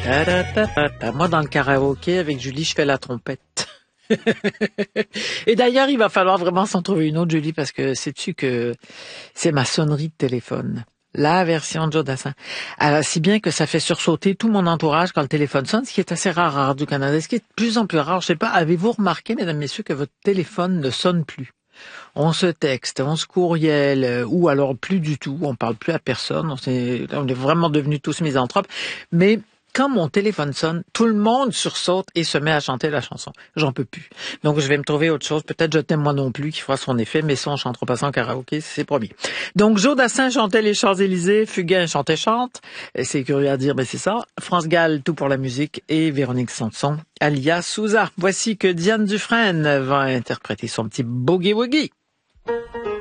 Moi, dans le karaoké, avec Julie, je fais la trompette. Et d'ailleurs, il va falloir vraiment s'en trouver une autre, Julie, parce que sais-tu que c'est ma sonnerie de téléphone. La version de Joe Dassin. Alors, si bien que ça fait sursauter tout mon entourage quand le téléphone sonne, ce qui est assez rare à Radio-Canada. Ce qui est de plus en plus rare, je sais pas, avez-vous remarqué, mesdames, messieurs, que votre téléphone ne sonne plus? On se texte, on se courriel, ou alors plus du tout, on parle plus à personne, on est vraiment devenus tous misanthropes. Mais quand mon téléphone sonne, tout le monde sursaute et se met à chanter la chanson. J'en peux plus. Donc je vais me trouver autre chose, peut-être Je t'aime moi non plus, qui fera son effet, mais ça on chantera pas ça en karaoké, c'est promis. Donc Joe Dassin chantait les Champs-Élysées, Fugain chantait Chante, et c'est curieux à dire, mais c'est ça. France Gall, tout pour la musique, et Véronique Sanson, alias Souza. Voici que Diane Dufresne va interpréter son petit boogie-woogie.